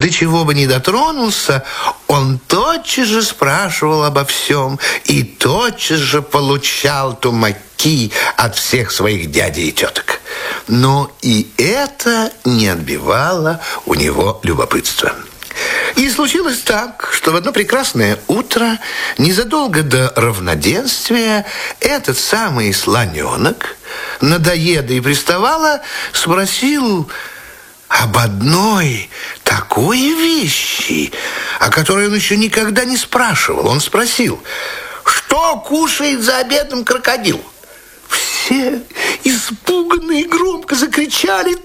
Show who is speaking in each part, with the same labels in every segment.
Speaker 1: до чего бы ни дотронулся, он тотчас же спрашивал обо всем и тотчас же получал тумаки от всех своих дядей и теток. Но и это не отбивало у него любопытства. И случилось так, что в одно прекрасное утро, незадолго до равноденствия, этот самый слоненок, надоеда и приставала, спросил об одной такой вещи, о которой он еще никогда не спрашивал. Он спросил: что кушает за обедом крокодил? Все испуганные громко закричали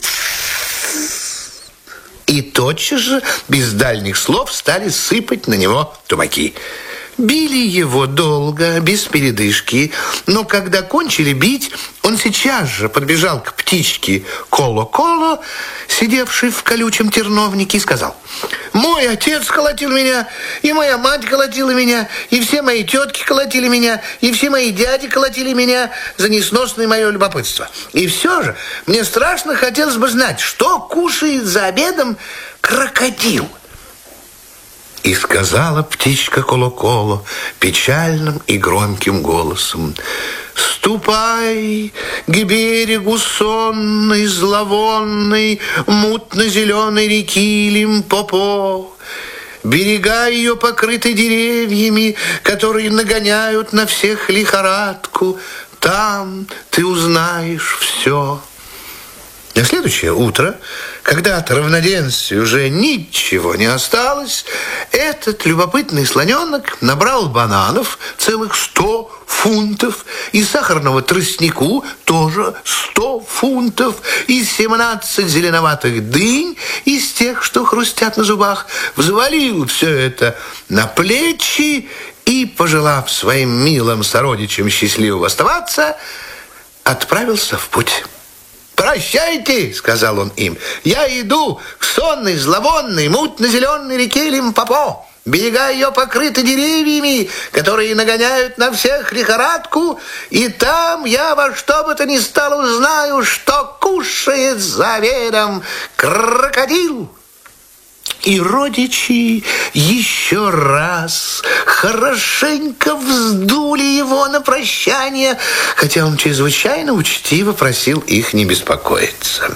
Speaker 1: и тотчас же, без дальних слов, стали сыпать на него тумаки. Били его долго, без передышки, но когда кончили бить, он сейчас же подбежал к птичке Коло-Коло, сидевшей в колючем терновнике, и сказал: мой отец колотил меня, и моя мать колотила меня, и все мои тетки колотили меня, и все мои дяди колотили меня за несносное мое любопытство. И все же мне страшно хотелось бы знать, что кушает за обедом крокодил. И сказала птичка Коло-Коло печальным и громким голосом: ступай к берегу сонной, зловонной, мутно-зеленой реки Лимпопо. Берега ее покрыты деревьями, которые нагоняют на всех лихорадку. Там ты узнаешь все. На следующее утро, когда от равноденствия уже ничего не осталось, этот любопытный слоненок набрал бананов целых 100 фунтов, и сахарного тростнику тоже 100 фунтов, и 17 зеленоватых дынь из тех, что хрустят на зубах, взвалил все это на плечи и, пожелав своим милым сородичам счастливо оставаться, отправился в путь. «Прощайте», — сказал он им, — «я иду к сонной, зловонной, мутно-зеленой реке Лимпопо. Берега ее покрыты деревьями, которые нагоняют на всех лихорадку, и там я во что бы то ни стало узнаю, что кушает за обедом крокодил». И родичи еще раз хорошенько вздули его на прощание, хотя он чрезвычайно учтиво просил их не беспокоиться.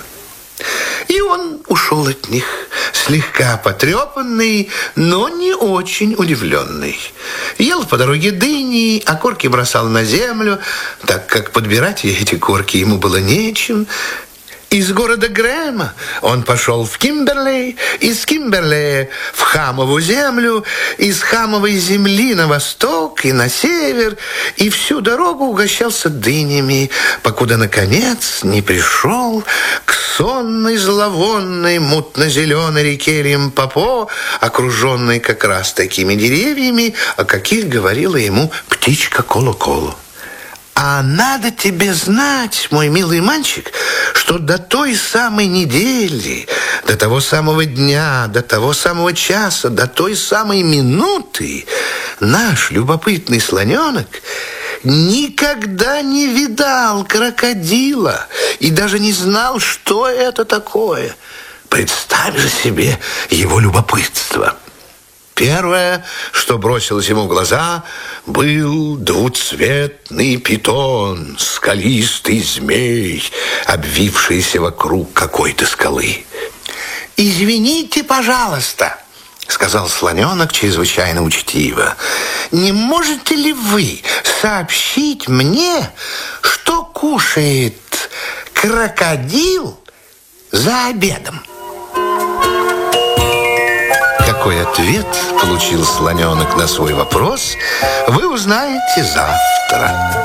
Speaker 1: И он ушел от них, слегка потрепанный, но не очень удивленный. Ел по дороге дыни, а корки бросал на землю, так как подбирать эти корки ему было нечем. Из города Грэма он пошел в Кимберлей, из Кимберлея в Хамову землю, из Хамовой земли на восток и на север, и всю дорогу угощался дынями, покуда, наконец, не пришел к сонной, зловонной, мутно-зеленой реке Лимпопо, окруженной как раз такими деревьями, о каких говорила ему птичка Коло-Коло. А надо тебе знать, мой милый мальчик, что до той самой недели, до того самого дня, до того самого часа, до той самой минуты наш любопытный слоненок никогда не видал крокодила и даже не знал, что это такое. Представь же себе его любопытство. Первое, что бросилось ему в глаза, был двуцветный питон, скалистый змей, обвившийся вокруг какой-то скалы. «Извините, пожалуйста», — сказал слоненок чрезвычайно учтиво, «не можете ли вы сообщить мне, что кушает крокодил за обедом?» Какой ответ получил слоненок на свой вопрос, вы узнаете завтра.